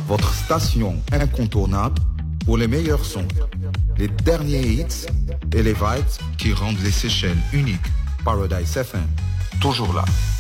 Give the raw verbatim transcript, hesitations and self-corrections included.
votre station incontournable pour les meilleurs sons, les derniers hits et les vibes qui rendent les Seychelles uniques. Paradise F M, toujours là.